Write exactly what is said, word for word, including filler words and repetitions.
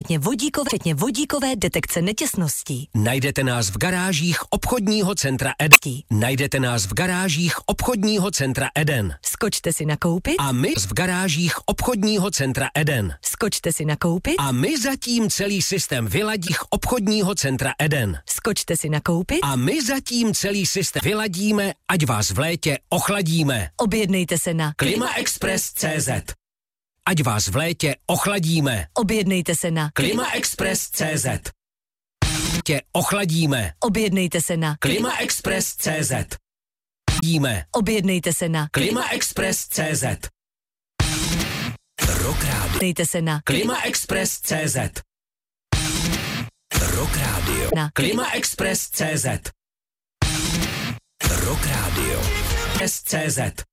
včetně vodíkové, včetně vodíkové detekce netěsností. Najdete nás v garážích obchodního centra Eden. Najdete nás v garážích obchodního centra Eden. Skočte si nakoupit. A my v garážích obchodního centra Eden. Skočte si nakoupit. A my zatím celý systém vyladích obchodního centra Eden. Skočte si nakoupit. A my zatím celý systém vyladíme, ať vás v létě ochladíme. Objednejte se na klimaexpress tečka cé zet. Ať vás v létě ochladíme. Objednejte se na klimaexpress tečka cé zet. Tě ochladíme. Objednejte se na klimaexpress tečka cé zet. Jíme. Objednejte se na klimaexpress tečka cé zet. Rock Radio. Dejte se na klimaexpress tečka cé zet. Rock Radio. Na klimaexpress tečka cé zet. Rock Radio. tečka cé zet.